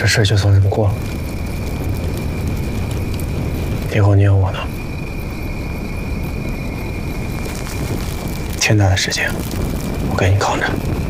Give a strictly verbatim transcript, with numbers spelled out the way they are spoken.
这事就算这么过了。以后你有我呢，天大的事情我给你扛着。